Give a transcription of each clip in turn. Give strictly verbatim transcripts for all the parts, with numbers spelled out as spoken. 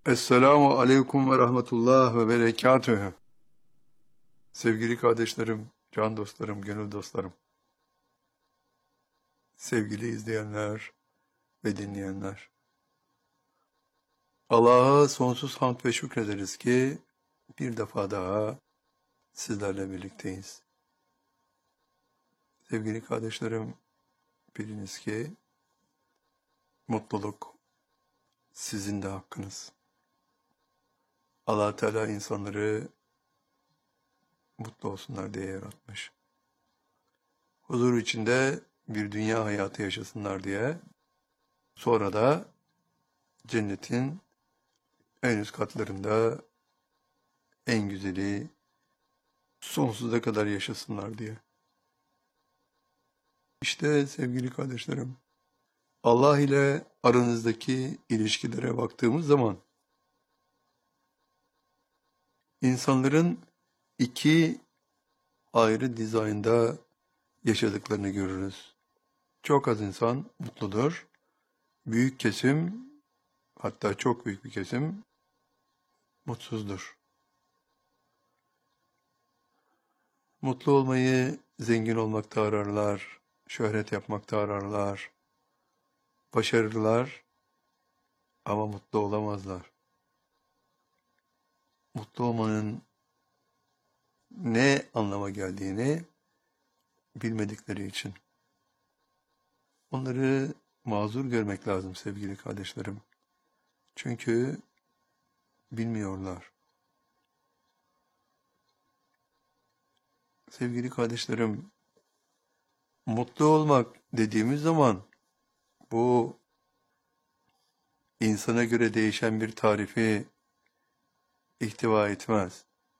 Esselamu aleyküm ve rahmetullah ve berekatühü. Sevgili kardeşlerim, can dostlarım, gönül dostlarım, sevgili izleyenler ve dinleyenler. Allah'a sonsuz hamd ve şükrederiz ki bir defa daha sizlerle birlikteyiz. Sevgili kardeşlerim, biliniz ki mutluluk sizin de hakkınız. Allah Teala insanları mutlu olsunlar diye yaratmış. Huzur içinde bir dünya hayatı yaşasınlar diye. Sonra da cennetin en üst katlarında en güzeli sonsuza kadar yaşasınlar diye. İşte sevgili kardeşlerim, Allah ile aranızdaki ilişkilere baktığımız zaman insanların iki ayrı dizaynda yaşadıklarını görürüz. Çok az insan mutludur. Büyük kesim, hatta çok büyük bir kesim mutsuzdur. Mutlu olmayı zengin olmakta ararlar, şöhret yapmakta ararlar, başarırlar ama mutlu olamazlar. Mutlu olmanın ne anlama geldiğini bilmedikleri için. Onları mazur görmek lazım sevgili kardeşlerim. Çünkü bilmiyorlar. Sevgili kardeşlerim, mutlu olmak dediğimiz zaman bu insana göre değişen bir tarifi ihtiva etmez.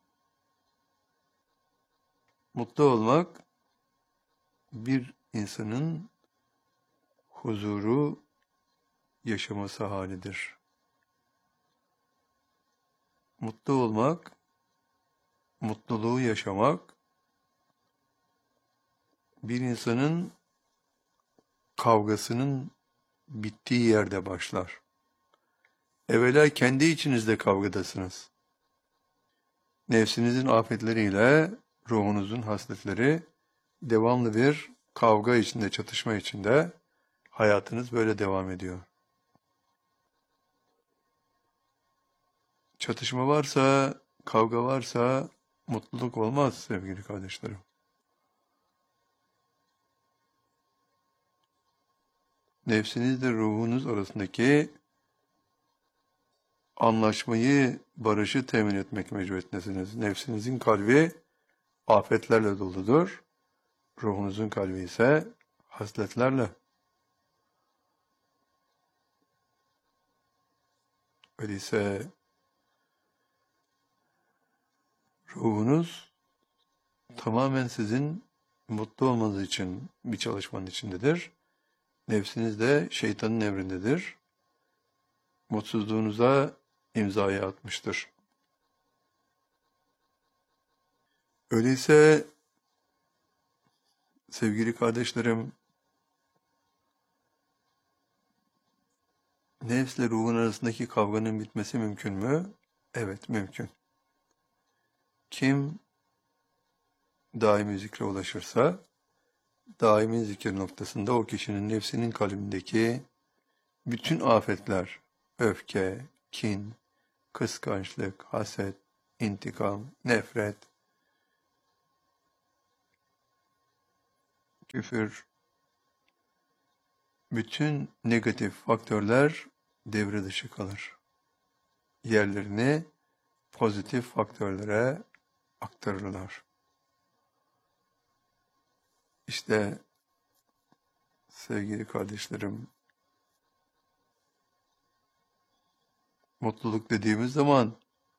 Mutlu olmak bir insanın huzuru yaşaması halidir. Mutlu olmak, mutluluğu yaşamak bir insanın kavgasının bittiği yerde başlar. Evvela kendi içinizde kavgadasınız. Nefsinizin afetleriyle ruhunuzun hasletleri devamlı bir kavga içinde, çatışma içinde hayatınız böyle devam ediyor. Çatışma varsa, kavga varsa mutluluk olmaz sevgili kardeşlerim. Nefsinizle ruhunuz arasındaki anlaşmayı, barışı temin etmek mecburiyetindesiniz. Nefsinizin kalbi afetlerle doludur. Ruhunuzun kalbi ise hasletlerle. Öyleyse ruhunuz tamamen sizin mutlu olmanız için bir çalışmanın içindedir. Nefsiniz de şeytanın emrindedir. Mutsuzluğunuza imzayı atmıştır. Öyleyse sevgili kardeşlerim, nefsle ruhun arasındaki kavganın bitmesi mümkün mü? Evet, mümkün. Kim daimi zikre ulaşırsa, daimi zikir noktasında o kişinin nefsinin kalbindeki bütün afetler, öfke, kin, kıskançlık, haset, intikam, nefret, küfür, bütün negatif faktörler devre dışı kalır. Yerlerini pozitif faktörlere aktarırlar. İşte sevgili kardeşlerim, mutluluk dediğimiz zaman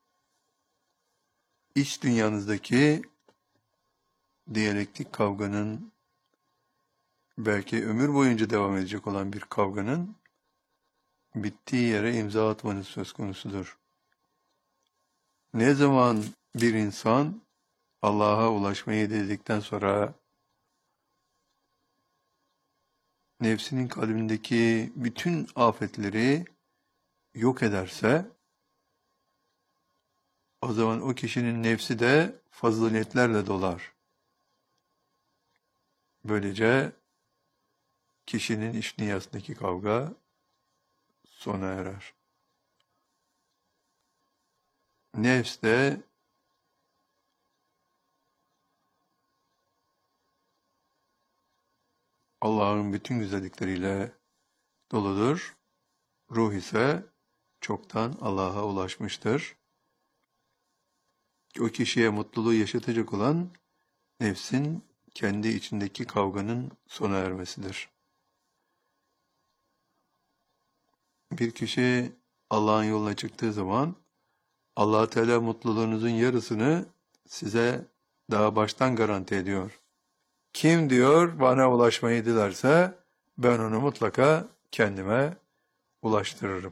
iç dünyanızdaki diyalektik kavganın, belki ömür boyunca devam edecek olan bir kavganın bittiği yere imza atmanız söz konusudur. Ne zaman bir insan Allah'a ulaşmayı dedikten sonra nefsinin kalbindeki bütün afetleri yok ederse, O zaman o kişinin nefsi de faziletlerle dolar. Böylece kişinin iç dünyasındaki kavga sona erer. Nefs de Allah'ın bütün güzellikleriyle doludur. Ruh ise çoktan Allah'a ulaşmıştır. O kişiye mutluluğu yaşatacak olan nefsin kendi içindeki kavganın sona ermesidir. Bir kişi Allah'ın yoluna çıktığı zaman Allah Teala mutluluğunuzun yarısını size daha baştan garanti ediyor. Kim diyor bana ulaşmayı dilerse ben onu mutlaka kendime ulaştırırım.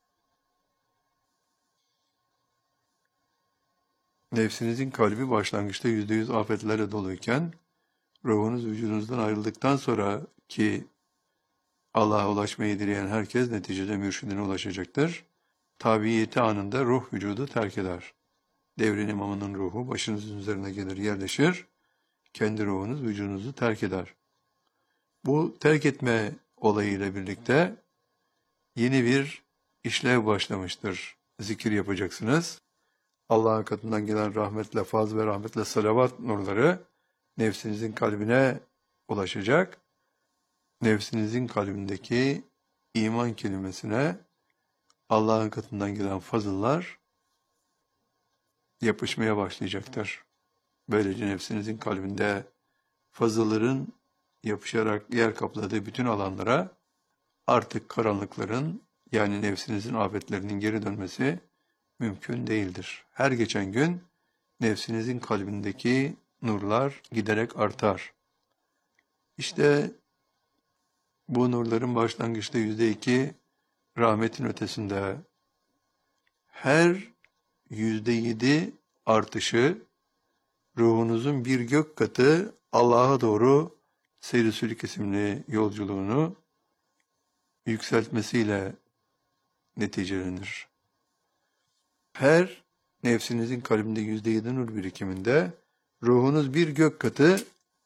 Nefsinizin kalbi başlangıçta yüzde yüz afetlerle doluyken ruhunuz vücudunuzdan ayrıldıktan sonra ki Allah'a ulaşmayı dileyen herkes neticede mürşidine ulaşacaktır. Tabiyeti anında ruh vücudu terk eder. Devrin imamının ruhu başınızın üzerine gelir yerleşir. Kendi ruhunuz vücudunuzu terk eder. Bu terk etme olayıyla birlikte yeni bir işlev başlamıştır. Zikir yapacaksınız. Allah'ın katından gelen rahmetle, faz ve rahmetle salavat nurları nefsinizin kalbine ulaşacak. Nefsinizin kalbindeki iman kelimesine Allah'ın katından gelen fazıllar yapışmaya başlayacaktır. Böylece nefsinizin kalbinde fazılların yapışarak yer kapladığı bütün alanlara artık karanlıkların yani nefsinizin afetlerinin geri dönmesi mümkün değildir. Her geçen gün nefsinizin kalbindeki nurlar giderek artar. İşte bu nurların başlangıçta yüzde iki rahmetin ötesinde her yüzde yedi artışı ruhunuzun bir gök katı Allah'a doğru seyri sülük isimli yolculuğunu yükseltmesiyle neticelenir. Her nefsinizin kalbinde yüzde yedi nur birikiminde ruhunuz bir gök katı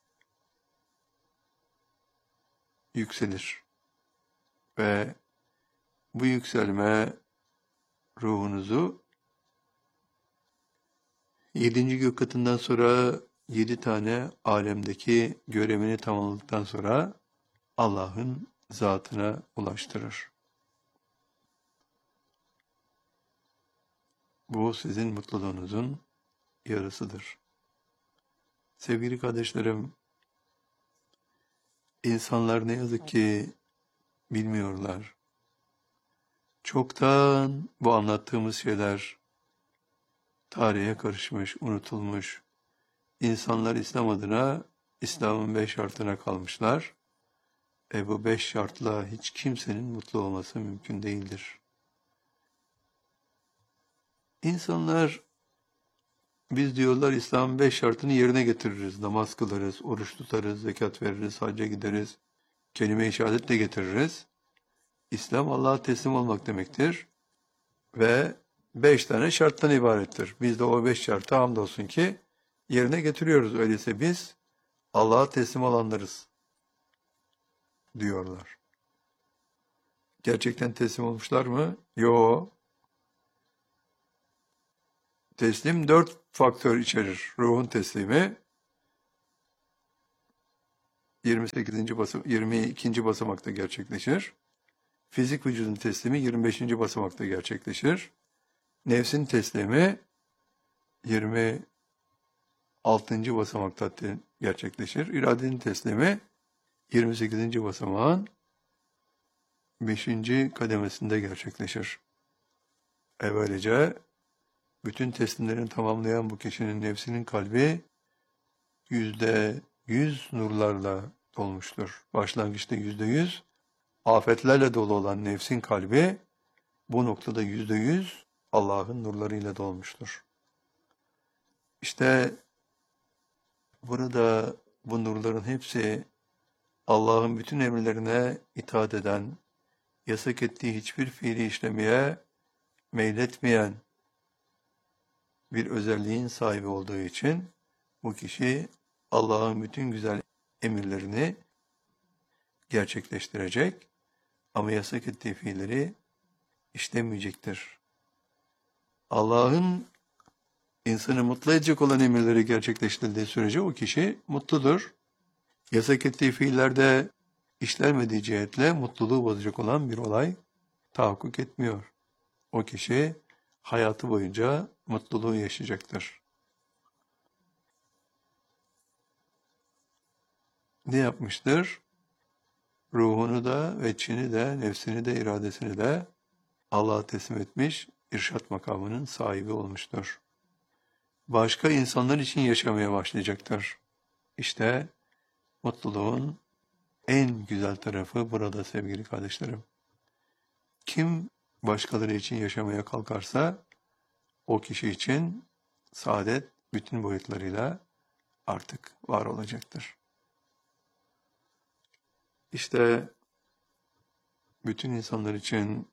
yükselir. Ve bu yükselme ruhunuzu yedinci gök katından sonra yedi tane alemdeki görevini tamamladıktan sonra Allah'ın zatına ulaştırır. Bu sizin mutluluğunuzun yarısıdır. Sevgili kardeşlerim, insanlar ne yazık ki bilmiyorlar. Çoktan bu anlattığımız şeyler tarihe karışmış, unutulmuş. İnsanlar İslam adına İslam'ın beş şartına kalmışlar. E bu beş şartla hiç kimsenin mutlu olması mümkün değildir. İnsanlar biz diyorlar İslam'ın beş şartını yerine getiririz. Namaz kılarız, oruç tutarız, zekat veririz, hacca gideriz. Kelime-i şehadet getiririz. İslam Allah'a teslim olmak demektir. Ve beş tane şarttan ibarettir. Biz de o beş şartı hamdolsun ki yerine getiriyoruz. Öyleyse biz Allah'a teslim olanlarız diyorlar. Gerçekten teslim olmuşlar mı? Yok. Teslim dört faktör içerir. Ruhun teslimi yirmi sekizinci basam yirmi ikinci basamakta gerçekleşir. Fizik vücudun teslimi yirmi beşinci basamakta gerçekleşir. Nefsin teslimi yirmi altıncı basamakta gerçekleşir. İradenin teslimi yirmi sekizinci basamağın beşinci kademesinde gerçekleşir. E böylece bütün teslimlerini tamamlayan bu kişinin nefsinin kalbi yüzde yüz nurlarla dolmuştur. Başlangıçta yüzde yüz afetlerle dolu olan nefsin kalbi bu noktada yüzde yüz Allah'ın nurlarıyla dolmuştur. İşte burada bu nurların hepsi Allah'ın bütün emirlerine itaat eden, yasak ettiği hiçbir fiili işlemeye meyletmeyen, bir özelliğin sahibi olduğu için bu kişi Allah'ın bütün güzel emirlerini gerçekleştirecek ama yasak ettiği fiilleri işlemeyecektir. Allah'ın insanı mutlu edecek olan emirleri gerçekleştirildiği sürece o kişi mutludur. Yasak ettiği fiillerde işlenmediği cihetle mutluluğu bozacak olan bir olay tahakkuk etmiyor. O kişi hayatı boyunca mutluluğu yaşayacaktır. Ne yapmıştır? Ruhunu da, veçhini de, nefsini de, iradesini de Allah'a teslim etmiş, irşat makamının sahibi olmuştur. Başka insanlar için yaşamaya başlayacaktır. İşte mutluluğun en güzel tarafı burada sevgili kardeşlerim. Kim başkaları için yaşamaya kalkarsa o kişi için saadet bütün boyutlarıyla artık var olacaktır. İşte bütün insanlar için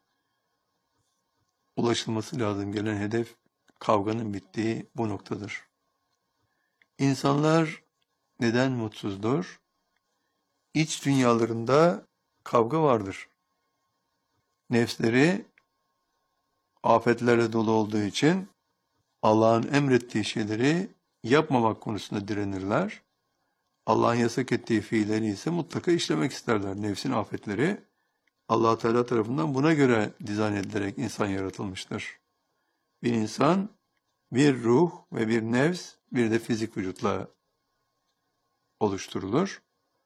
ulaşılması lazım gelen hedef kavganın bittiği bu noktadır. İnsanlar neden mutsuzdur? İç dünyalarında kavga vardır. Nefsleri afetlerle dolu olduğu için Allah'ın emrettiği şeyleri yapmamak konusunda direnirler. Allah'ın yasak ettiği fiilleri ise mutlaka işlemek isterler. Nefsin afetleri Allah Teala tarafından buna göre dizayn edilerek insan yaratılmıştır. Bir insan bir ruh ve bir nefs bir de fizik vücutla oluşturulur.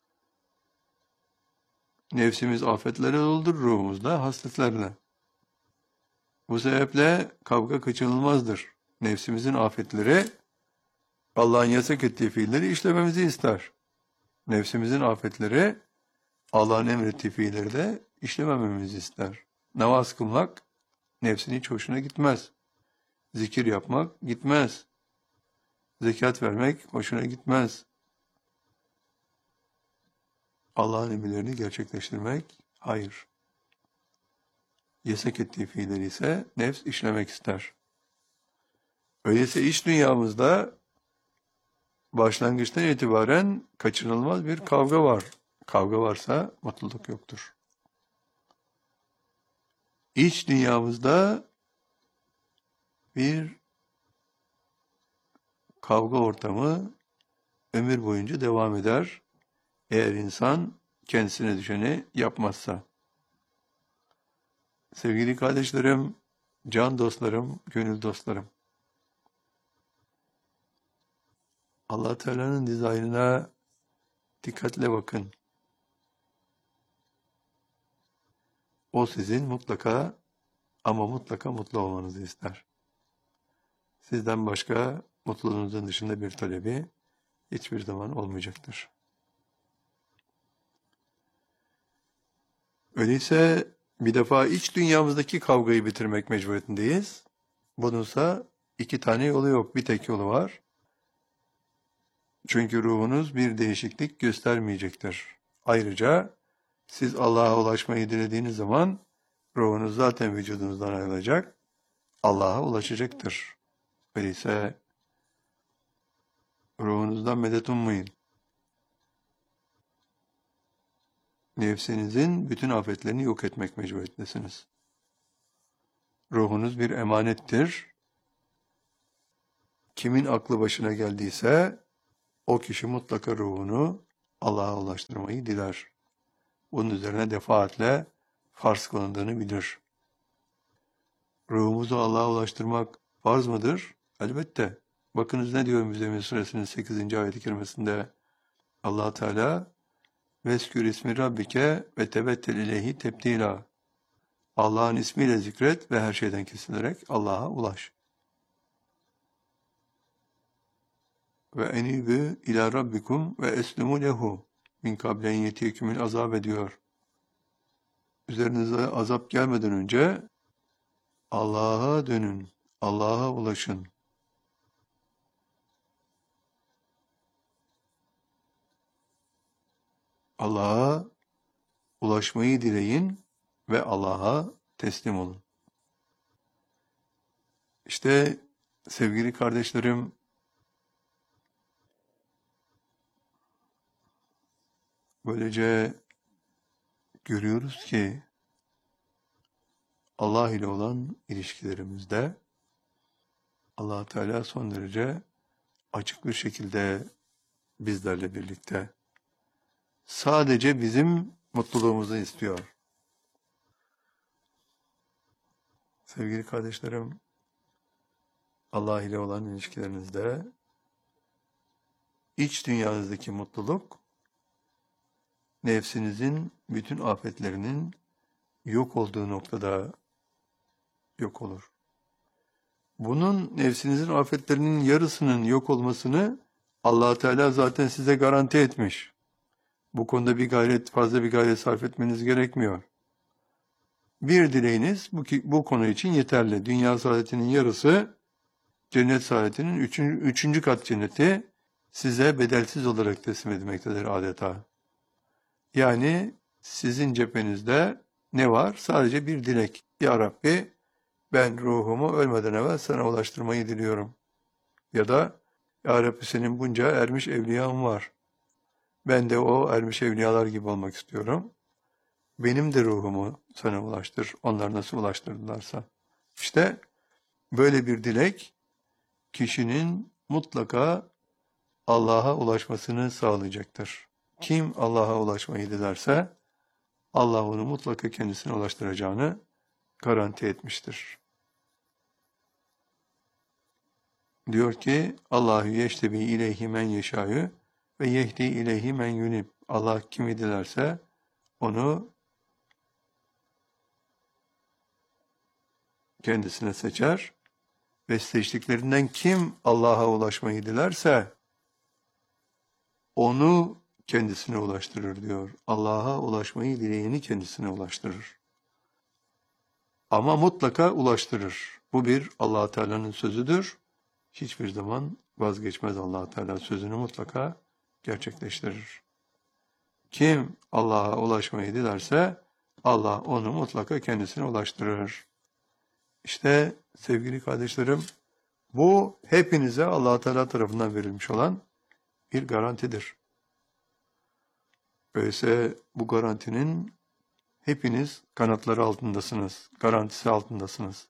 Nefsimiz afetlerle doludur, ruhumuz da hasletlerle. Bu sebeple kavga kaçınılmazdır. Nefsimizin afetleri Allah'ın yasak ettiği fiilleri işlememizi ister. Nefsimizin afetleri Allah'ın emrettiği fiilleri de işlemememizi ister. Namaz kılmak nefsin hiç hoşuna gitmez. Zikir yapmak gitmez. Zekat vermek hoşuna gitmez. Allah'ın emirlerini gerçekleştirmek hayır. Yasak ettiği fiilleri ise nefs işlemek ister. Öyleyse iç dünyamızda başlangıçtan itibaren kaçınılmaz bir kavga var. Kavga varsa mutluluk yoktur. İç dünyamızda bir kavga ortamı ömür boyunca devam eder. Eğer insan kendisine düşeni yapmazsa. Sevgili kardeşlerim, can dostlarım, gönül dostlarım. Allah Teala'nın dizaynına dikkatle bakın. O sizin mutlaka ama mutlaka mutlu olmanızı ister. Sizden başka mutluluğunuzun dışında bir talebi hiçbir zaman olmayacaktır. Öyleyse bir defa iç dünyamızdaki kavgayı bitirmek mecburiyetindeyiz. Bununsa iki tane yolu yok, bir tek yolu var. Çünkü ruhunuz bir değişiklik göstermeyecektir. Ayrıca siz Allah'a ulaşmayı dilediğiniz zaman ruhunuz zaten vücudunuzdan ayrılacak, Allah'a ulaşacaktır. Öyleyse ruhunuzdan medet ummayın. Nefsinizin bütün afetlerini yok etmek mecburiyetindesiniz. Ruhunuz bir emanettir. Kimin aklı başına geldiyse o kişi mutlaka ruhunu Allah'a ulaştırmayı diler. Bunun üzerine defaatle farz kılındığını bilir. Ruhumuzu Allah'a ulaştırmak farz mıdır? Elbette. Bakınız ne diyor Müzzemmil Suresinin sekizinci ayet-i kerimesinde Allah Teala Veskür ismi Rabbike ve tebettel ileyhi tebdila. Allah'ın ismiyle zikret ve her şeyden kesilerek Allah'a ulaş. Ve enibü ila rabbikum ve eslimu lehu min kablen yetiyekümül azab ediyor. Üzerinize azap gelmeden önce Allah'a dönün, Allah'a ulaşın. Allah'a ulaşmayı dileyin ve Allah'a teslim olun. İşte Sevgili kardeşlerim, böylece görüyoruz ki Allah ile olan ilişkilerimizde Allah Teala son derece açık bir şekilde bizlerle birlikte. Sadece bizim mutluluğumuzu istiyor. Sevgili kardeşlerim, Allah ile olan ilişkilerinizde iç dünyanızdaki mutluluk, nefsinizin bütün afetlerinin yok olduğu noktada yok olur. Bunun nefsinizin afetlerinin yarısının yok olmasını Allah Teala zaten size garanti etmiş. Bu konuda bir gayret, fazla bir gayret sarf etmeniz gerekmiyor. Bir dileğiniz bu, bu konu için yeterli. Dünya saadetinin yarısı, cennet saadetinin üçüncü, üçüncü kat cenneti size bedelsiz olarak teslim edilmektedir adeta. Yani sizin cephenizde ne var? Sadece bir dilek. Ya Rabbi, ben ruhumu ölmeden evvel sana ulaştırmayı diliyorum. Ya da Ya Rabbi, senin bunca ermiş evliyan var. Ben de o ermiş evliyalar gibi olmak istiyorum. Benim de ruhumu sana ulaştır. Onlar nasıl ulaştırdılarsa. İşte böyle bir dilek kişinin mutlaka Allah'a ulaşmasını sağlayacaktır. Kim Allah'a ulaşmayı dilerse Allah onu mutlaka kendisine ulaştıracağını garanti etmiştir. Diyor ki Allahu yeştebi ileyhi men yeşâ'yü ve yehdi ileyhi men yunib. Allah kimi dilerse onu kendisine seçer ve seçtiklerinden kim Allah'a ulaşmayı dilerse onu kendisine ulaştırır diyor. Allah'a ulaşmayı dileyeni kendisine ulaştırır. Ama mutlaka ulaştırır. Bu bir Allah Teala'nın sözüdür. Hiçbir zaman vazgeçmez Allah Teala sözünü mutlaka gerçekleştirir. Kim Allah'a ulaşmayı dilerse Allah onu mutlaka kendisine ulaştırır. İşte sevgili kardeşlerim, bu hepinize Allah Teala tarafından verilmiş olan bir garantidir. Öyleyse bu garantinin hepiniz kanatları altındasınız, garantisi altındasınız.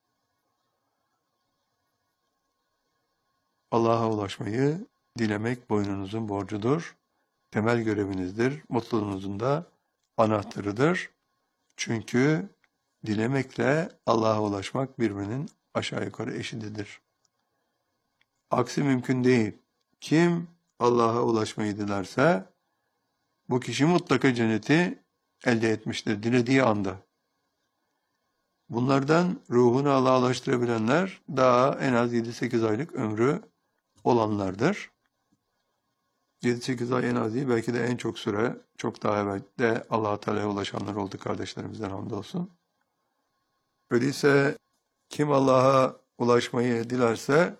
Allah'a ulaşmayı dilemek boynunuzun borcudur, temel görevinizdir, mutluluğunuzun da anahtarıdır. Çünkü dilemekle Allah'a ulaşmak birbirinin aşağı yukarı eşididir. Aksi mümkün değil. Kim Allah'a ulaşmayı dilerse bu kişi mutlaka cenneti elde etmiştir dilediği anda. Bunlardan ruhunu Allah'a ulaştırabilenler daha en az yedi sekiz aylık ömrü olanlardır. yedi sekiz ay en az değil, belki de en çok süre, çok daha evvel de Allah-u Teala'ya ulaşanlar oldu kardeşlerimizden hamdolsun. Öyleyse kim Allah'a ulaşmayı dilerse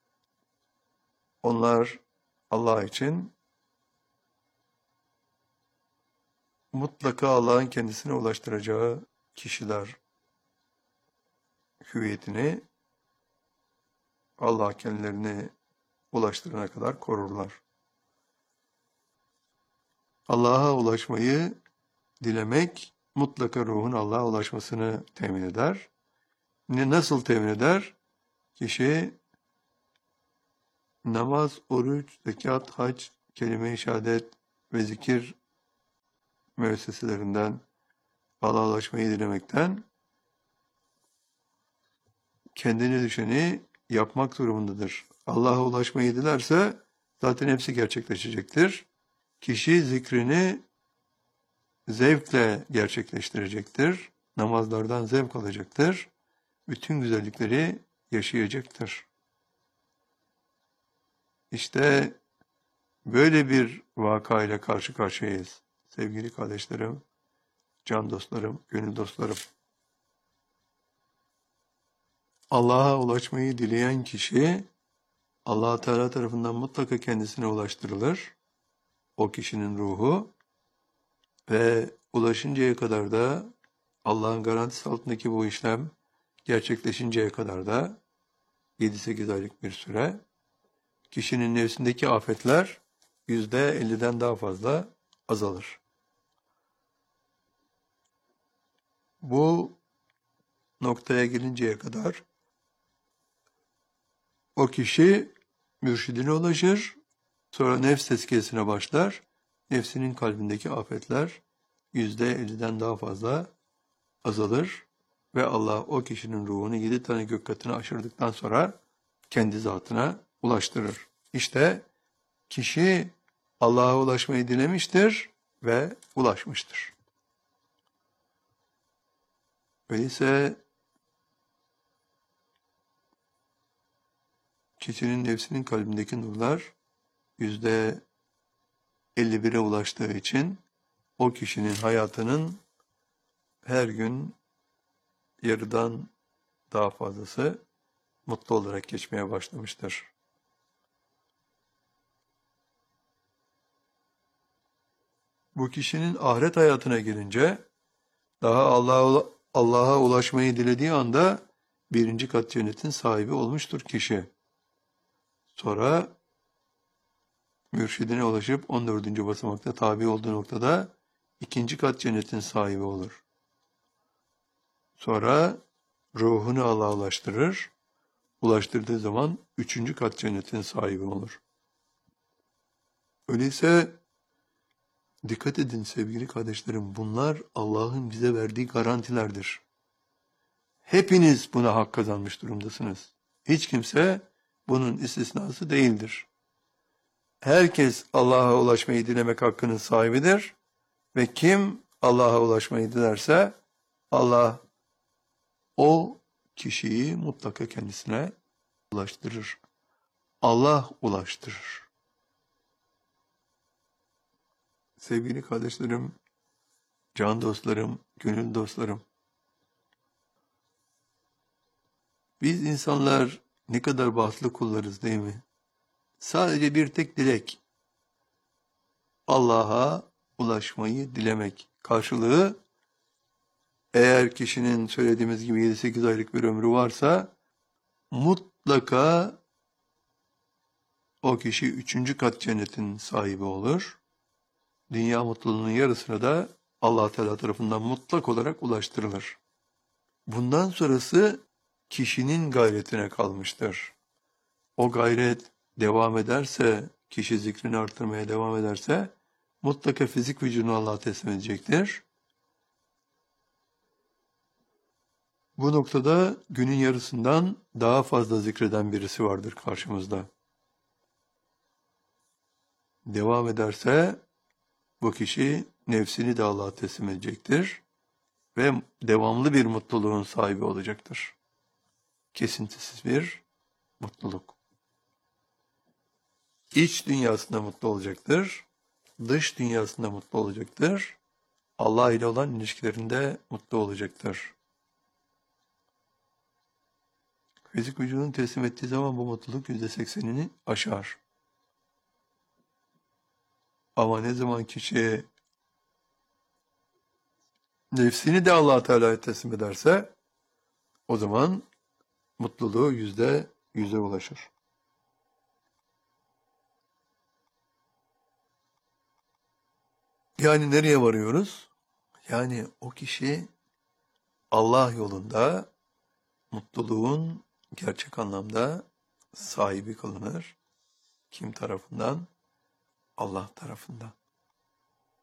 onlar Allah için mutlaka Allah'ın kendisine ulaştıracağı kişiler hüviyetini Allah kendilerini ulaştırana kadar korurlar. Allah'a ulaşmayı dilemek mutlaka ruhun Allah'a ulaşmasını temin eder. Ne nasıl temin eder? Kişi namaz, oruç, zekat, hac, kelime-i şehadet ve zikir müesseselerinden Allah'a ulaşmayı dilemekten kendine düşeni yapmak durumundadır. Allah'a ulaşmayı dilerse zaten hepsi gerçekleşecektir. Kişi zikrini zevkle gerçekleştirecektir. Namazlardan zevk alacaktır. Bütün güzellikleri yaşayacaktır. İşte böyle bir vakayla karşı karşıyayız. Sevgili kardeşlerim, can dostlarım, gönül dostlarım. Allah'a ulaşmayı dileyen kişi Allah Teala tarafından mutlaka kendisine ulaştırılır. O kişinin ruhu ve ulaşıncaya kadar da Allah'ın garantisi altındaki bu işlem gerçekleşinceye kadar da yedi sekiz aylık bir süre. Kişinin nefsindeki afetler yüzde elliden daha fazla azalır. Bu noktaya gelinceye kadar o kişi mürşidine ulaşır, sonra nefs tezkiyesine başlar. Nefsinin kalbindeki afetler yüzde elliden daha fazla azalır ve Allah o kişinin ruhunu yedi tane gök katını aşırdıktan sonra kendi zatına ulaştırır. İşte kişi Allah'a ulaşmayı dilemiştir ve ulaşmıştır. Öyleyse kişinin nefsinin kalbindeki nurlar yüzde elli bire ulaştığı için o kişinin hayatının her gün yarıdan daha fazlası mutlu olarak geçmeye başlamıştır. Bu kişinin ahiret hayatına gelince daha Allah'a Allah'a ulaşmayı dilediği anda birinci kat cennetin sahibi olmuştur kişi. Sonra mürşidine ulaşıp on dördüncü basamakta tabi olduğu noktada ikinci kat cennetin sahibi olur. Sonra ruhunu Allah'a ulaştırır. Ulaştırdığı zaman üçüncü kat cennetin sahibi olur. Öyleyse dikkat edin sevgili kardeşlerim, bunlar Allah'ın bize verdiği garantilerdir. Hepiniz buna hak kazanmış durumdasınız. Hiç kimse bunun istisnası değildir. Herkes Allah'a ulaşmayı dilemek hakkının sahibidir ve kim Allah'a ulaşmayı dilerse Allah o kişiyi mutlaka kendisine ulaştırır. Allah ulaştırır. Sevgili kardeşlerim, can dostlarım, gönül dostlarım, biz insanlar ne kadar bahtlı kullarız değil mi? Sadece bir tek dilek, Allah'a ulaşmayı dilemek. Karşılığı, eğer kişinin söylediğimiz gibi yedi sekiz aylık bir ömrü varsa, mutlaka o kişi üçüncü kat cennetin sahibi olur. Dünya mutluluğunun yarısına da Allah Teala tarafından mutlak olarak ulaştırılır. Bundan sonrası kişinin gayretine kalmıştır. O gayret devam ederse, kişi zikrini artırmaya devam ederse, mutlaka fizik vücudunu Allah'a teslim edecektir. Bu noktada günün yarısından daha fazla zikreden birisi vardır karşımızda. Devam ederse, bu kişi nefsini de Allah'a teslim edecektir ve devamlı bir mutluluğun sahibi olacaktır. Kesintisiz bir mutluluk. İç dünyasında mutlu olacaktır, dış dünyasında mutlu olacaktır, Allah ile olan ilişkilerinde mutlu olacaktır. Fizik vücudunu teslim ettiği zaman bu mutluluk yüzde seksenini aşar. Ama ne zaman kişi nefsini de Allah Teala'ya teslim ederse, o zaman mutluluğu yüzde yüze ulaşır. Yani nereye varıyoruz? Yani o kişi Allah yolunda mutluluğun gerçek anlamda sahibi kılınır. Kim tarafından? Allah tarafından.